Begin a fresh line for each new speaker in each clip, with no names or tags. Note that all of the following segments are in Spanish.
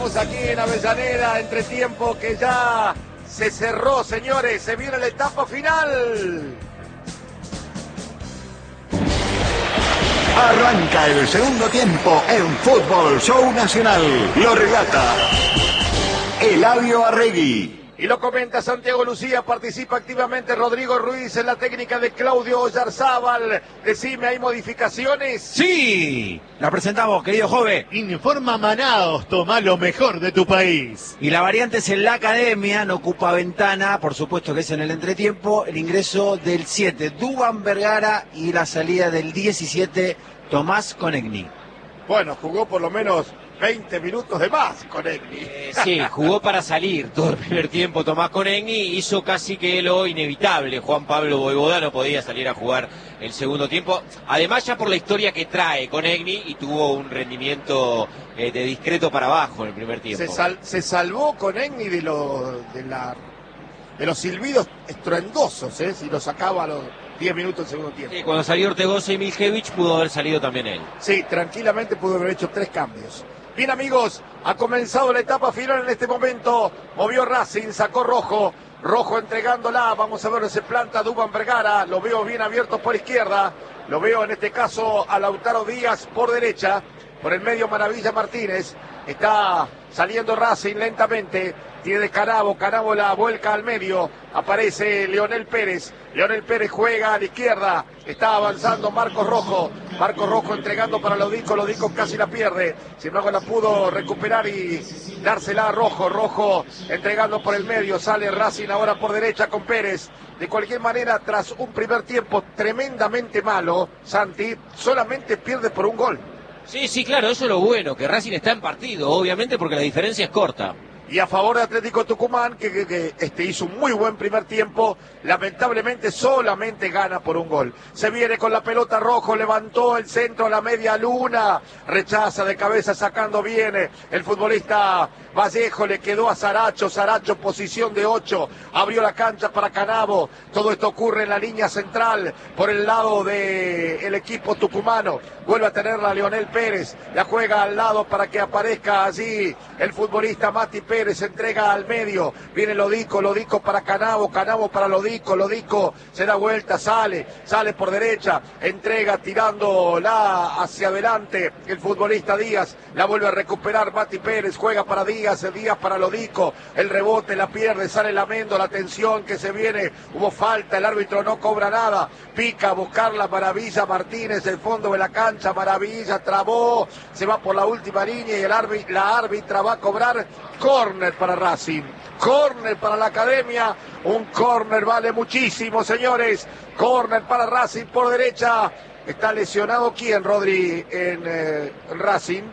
Aquí en Avellaneda, entretiempo que ya se cerró, señores, se viene la etapa final.
Arranca el segundo tiempo en Fútbol Show Nacional. Lo relata Eladio Arregui.
Y lo comenta Santiago Lucía, participa activamente Rodrigo Ruiz en la técnica de Claudio Oyarzábal. Decime, ¿hay modificaciones?
Sí, la presentamos, querido Jove.
Informa Manaos, toma lo mejor de tu país.
Y la variante es en la academia, no ocupa ventana, por supuesto que es en el entretiempo, el ingreso del 7, Duván Vergara, y la salida del 17, Tomás Conegni.
Bueno, jugó por lo menos 20 minutos de más Conegni.
Sí, jugó para salir todo el primer tiempo Tomás Conegni, hizo casi que lo inevitable. Juan Pablo Voivoda no podía salir a jugar el segundo tiempo, además ya por la historia que trae Conegni, y tuvo un rendimiento de discreto para abajo en el primer tiempo.
Se salvó Conegni de los silbidos estruendosos, si lo sacaba a los 10 minutos del segundo tiempo.
Sí, cuando salió Ortegoza y Miljevich pudo haber salido también él.
Sí, tranquilamente pudo haber hecho 3 cambios. Bien, amigos, ha comenzado la etapa final en este momento. Movió Racing, sacó Rojo. Rojo entregándola. Vamos a ver, se planta Duván Vergara. Lo veo bien abierto por izquierda. Lo veo en este caso a Lautaro Díaz por derecha. Por el medio Maravilla Martínez. Está saliendo Racing lentamente. Tiene Canavo, Canavo la vuelca al medio, aparece Leonel Pérez juega a la izquierda, está avanzando Marcos Rojo entregando para Lodico casi la pierde, sin embargo la pudo recuperar y dársela a Rojo entregando por el medio, sale Racing ahora por derecha con Pérez. De cualquier manera, tras un primer tiempo tremendamente malo, Santi solamente pierde por un gol.
Sí, claro, eso es lo bueno, que Racing está en partido, obviamente porque la diferencia es corta.
Y a favor de Atlético Tucumán, que hizo un muy buen primer tiempo, lamentablemente solamente gana por un gol. Se viene con la pelota Rojo, levantó el centro a la media luna, rechaza de cabeza sacando bien el futbolista Vallejo, le quedó a Saracho posición de 8, abrió la cancha para Canavo. Todo esto ocurre en la línea central, por el lado del equipo tucumano. Vuelve a tenerla Leonel Pérez, la juega al lado para que aparezca allí el futbolista Mati Pérez, entrega al medio, viene Lodico para Canavo para Lodico se da vuelta, sale por derecha, entrega tirándola hacia adelante el futbolista Díaz, la vuelve a recuperar Mati Pérez, juega para Díaz para Lodico, el rebote la pierde, sale Lamendo, la tensión que se viene, hubo falta, el árbitro no cobra nada, pica a buscar la Maravilla Martínez, el fondo de la cancha, Maravilla trabó, se va por la última línea y la árbitra va a cobrar córner para Racing, córner para la academia, un córner vale muchísimo, señores, córner para Racing por derecha. Está lesionado ¿quién, Rodri, en Racing?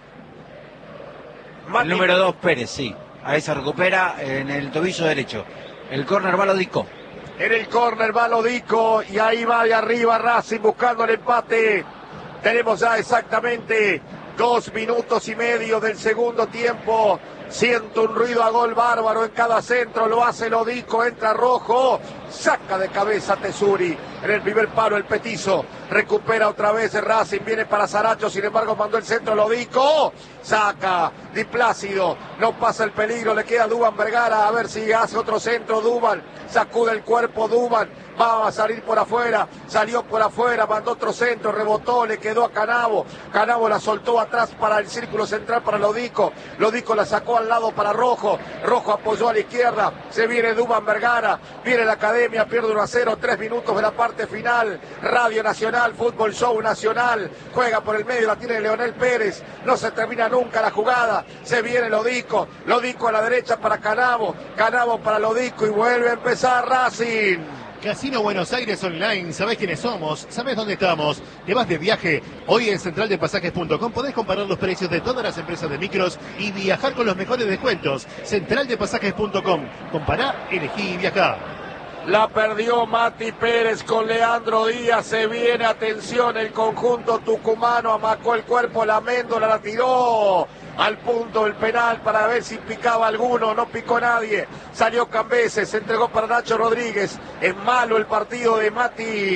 El número 2, Pérez, sí. Ahí se recupera en el tobillo derecho. El córner va Lodico.
En el córner va Lodico y ahí va de arriba Racing buscando el empate. Tenemos ya exactamente 2 minutos y medio del segundo tiempo. Siento un ruido a gol bárbaro en cada centro, lo hace Lodico, entra Rojo, saca de cabeza Tesuri, en el primer palo el petizo, recupera otra vez el Racing, viene para Saracho, sin embargo mandó el centro Lodico, saca Di Plácido, no pasa el peligro, le queda Duván Vergara, a ver si hace otro centro Duván, sacude el cuerpo Duván, va a salir por afuera, salió por afuera, mandó otro centro, rebotó, le quedó a Canavo la soltó atrás para el círculo central para Lodico la sacó al lado para Rojo apoyó a la izquierda, se viene Duván Vergara, viene la academia, pierde 1-0, 3 minutos de la parte final, Radio Nacional, Fútbol Show Nacional, juega por el medio, la tiene Leonel Pérez, no se termina nunca la jugada, se viene Lodico a la derecha para Canavo para Lodico y vuelve a empezar Racing.
Casino Buenos Aires Online, ¿sabés quiénes somos? ¿Sabés dónde estamos? ¿Te vas de viaje? Hoy en centraldepasajes.com podés comparar los precios de todas las empresas de micros y viajar con los mejores descuentos. Centraldepasajes.com. Compará, elegí y viajá.
La perdió Mati Pérez con Leandro Díaz, se viene, atención, el conjunto tucumano, amacó el cuerpo, la Méndola la tiró al punto del penal para ver si picaba alguno, no picó nadie, salió Cambeses, se entregó para Nacho Rodríguez, es malo el partido de Mati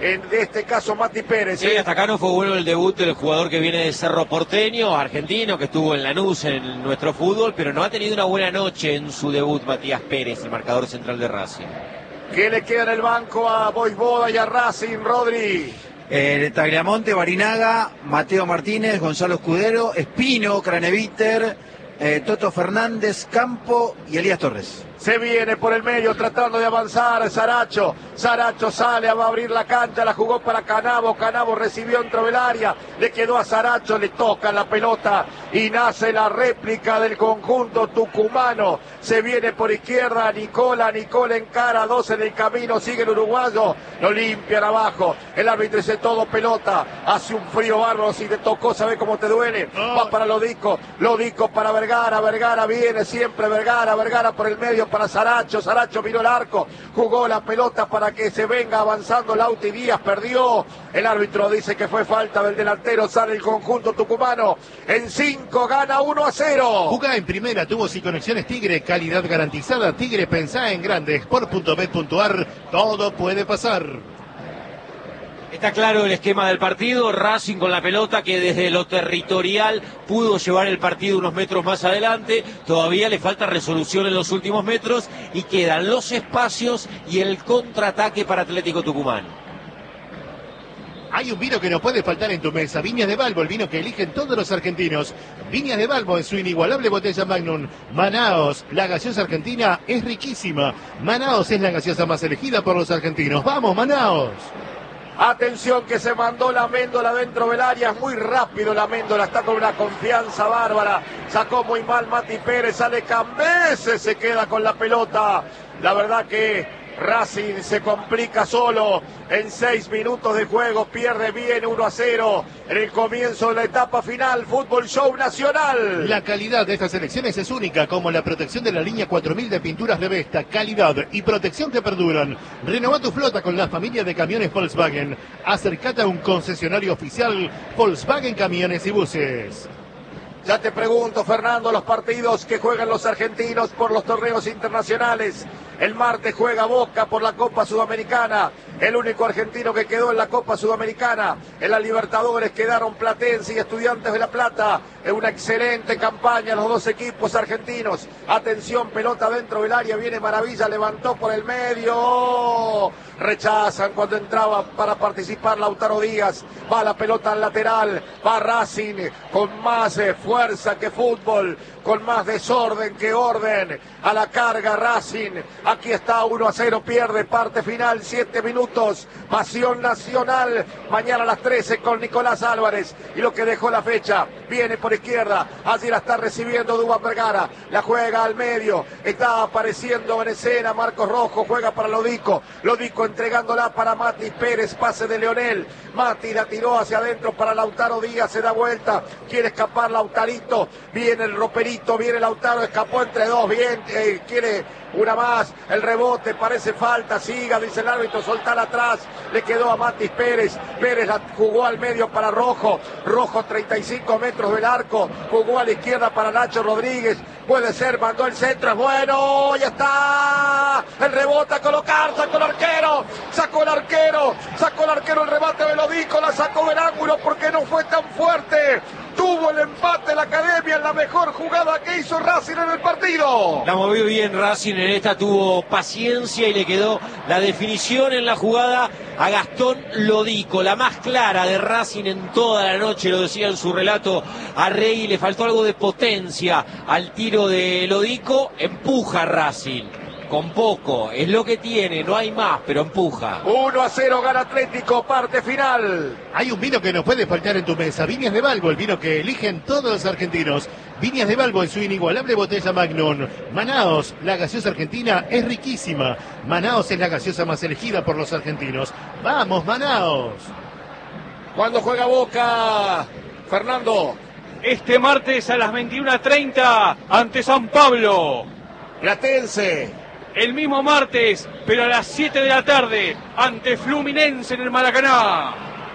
de este caso Mati Pérez.
Sí, hasta acá no fue bueno el debut del jugador que viene de Cerro Porteño, argentino, que estuvo en Lanús en nuestro fútbol, pero no ha tenido una buena noche en su debut Matías Pérez, el marcador central de Racing.
¿Qué le queda en el banco a Voivoda y a Racing, Rodri?
Tagliamonte, Barinaga, Mateo Martínez, Gonzalo Escudero, Espino, Craneviter, Toto Fernández, Campo y Elías Torres.
Se viene por el medio tratando de avanzar Saracho. Saracho sale, va a abrir la cancha, la jugó para Canavo. Canavo recibió dentro del área, le quedó a Saracho, le toca la pelota y nace la réplica del conjunto tucumano. Se viene por izquierda Nicola encara, 2 en el camino, sigue el uruguayo, lo limpian abajo. El árbitro dice todo pelota, hace un frío bárbaro, si te tocó, sabe cómo te duele. Va para Lodico para Vergara viene siempre Vergara por el medio para Saracho miró el arco, jugó la pelota para que se venga avanzando Lauti Díaz, perdió, el árbitro dice que fue falta del delantero, sale el conjunto tucumano, en 5 gana 1-0.
Jugá en primera, tubos y conexiones Tigre, calidad garantizada. Tigre, pensá en grande, sport.bet.ar, todo puede pasar.
Está claro el esquema del partido, Racing con la pelota que desde lo territorial pudo llevar el partido unos metros más adelante, todavía le falta resolución en los últimos metros y quedan los espacios y el contraataque para Atlético Tucumán.
Hay un vino que no puede faltar en tu mesa, Viñas de Balbo, el vino que eligen todos los argentinos. Viñas de Balbo en su inigualable botella Magnum. Manaos, la gaseosa argentina es riquísima. Manaos es la gaseosa más elegida por los argentinos. ¡Vamos, Manaos!
Atención que se mandó la Méndola dentro del área, es muy rápido la Méndola, está con una confianza bárbara, sacó muy mal Mati Pérez, sale Cambeses, se queda con la pelota, la verdad que Racing se complica solo, en 6 minutos de juego pierde bien 1-0 en el comienzo de la etapa final, Fútbol Show Nacional.
La calidad de estas elecciones es única, como la protección de la línea 4000 de pinturas de Vesta, calidad y protección que perduran. Renová tu flota con la familia de camiones Volkswagen, acércate a un concesionario oficial Volkswagen Camiones y Buses.
Ya te pregunto, Fernando, los partidos que juegan los argentinos por los torneos internacionales. El martes juega Boca por la Copa Sudamericana, el único argentino que quedó en la Copa Sudamericana. En la Libertadores quedaron Platense y Estudiantes de La Plata. Es una excelente campaña los dos equipos argentinos. Atención, pelota dentro del área, viene Maravilla, levantó por el medio. Rechazan cuando entraba para participar Lautaro Díaz. Va la pelota al lateral, va Racing con más fuerza que fútbol, con más desorden que orden. A la carga Racing, aquí está 1-0, pierde, parte final, 7 minutos, Pasión Nacional, mañana a las 13 con Nicolás Álvarez, y lo que dejó la fecha, viene por izquierda, allí la está recibiendo Duván Vergara, la juega al medio, está apareciendo en escena Marcos Rojo, juega para Lodico entregándola para Mati Pérez, pase de Leonel, Mati la tiró hacia adentro para Lautaro Díaz, se da vuelta, quiere escapar Lautarito, viene el roperito, viene Lautaro, escapó entre dos, bien, quiere una más, el rebote, parece falta, siga, dice el árbitro, soltar atrás, le quedó a Matis Pérez, Pérez la jugó al medio para Rojo, 35 metros del arco, jugó a la izquierda para Nacho Rodríguez, puede ser, mandó el centro, es bueno, ya está, el rebote a colocar, sacó el arquero, el remate de Lodico, la sacó del ángulo porque no fue tan fuerte. Tuvo el empate la Academia en la mejor jugada que hizo Racing en el partido.
La movió bien Racing en esta, tuvo paciencia y le quedó la definición en la jugada a Gastón Lodico, la más clara de Racing en toda la noche, lo decía en su relato a Rey, le faltó algo de potencia al tiro de Lodico, empuja Racing. Con poco, es lo que tiene, no hay más, pero empuja.
1-0 gana Atlético, parte final.
Hay un vino que no puede faltar en tu mesa, Viñas de Balbo, el vino que eligen todos los argentinos. Viñas de Balbo en su inigualable botella Magnum. Manaos, la gaseosa argentina es riquísima. Manaos es la gaseosa más elegida por los argentinos. ¡Vamos, Manaos!
¿Cuándo juega Boca, Fernando?
Este martes a las 21:30 ante San Pablo.
Platense.
El mismo martes, pero a las 7 de la tarde, ante Fluminense en el Maracaná.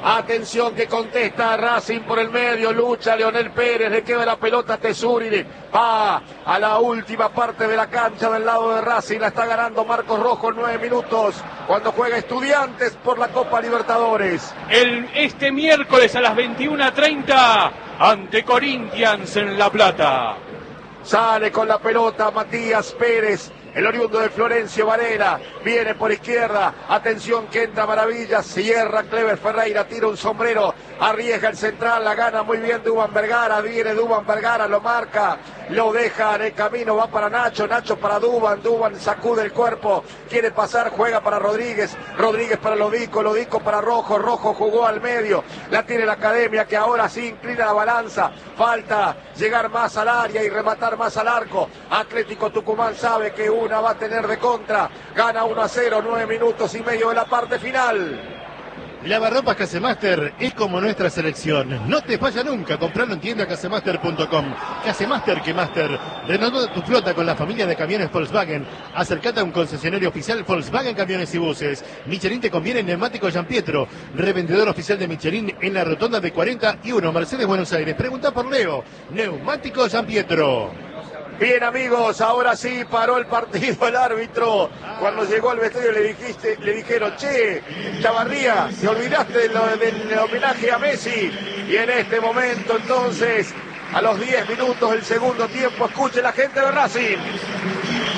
Atención que contesta Racing por el medio, lucha Leonel Pérez, le queda la pelota a Tesúride, va a la última parte de la cancha del lado de Racing, la está ganando Marcos Rojo en 9 minutos, cuando juega Estudiantes por la Copa Libertadores.
Este miércoles a las 21:30 ante Corinthians en La Plata.
Sale con la pelota Matías Pérez, el oriundo de Florencio Varela, viene por izquierda, atención que entra Maravilla, cierra Clever Ferreira, tira un sombrero, arriesga el central, la gana muy bien Duván Vergara, viene Duván Vergara, lo marca, lo deja en el camino, va para Nacho, Nacho para Duván, Duván sacude el cuerpo, quiere pasar, juega para Rodríguez, Rodríguez para Lodico para Rojo, Rojo jugó al medio, la tiene la Academia que ahora sí inclina la balanza, falta llegar más al área y rematar más al arco, Atlético Tucumán sabe que una va a tener de contra, gana 1-0, 9 minutos y medio de la parte final.
Lavarropas Casemaster es como nuestra selección. No te falla nunca. Comprarlo en tienda casemaster.com. Casemaster que Master. Renueva tu flota con la familia de camiones Volkswagen. Acércate a un concesionario oficial Volkswagen Camiones y Buses. Michelin te conviene en neumáticos Gianpietro. Revendedor oficial de Michelin en la rotonda de 41 Mercedes Buenos Aires. Pregunta por Leo. Neumáticos Gianpietro.
Bien amigos, ahora sí paró el partido el árbitro. Cuando llegó al vestuario le dijeron, che, Chavarría, te olvidaste del homenaje a Messi. Y en este momento entonces, a los 10 minutos del segundo tiempo, escuche la gente de Racing.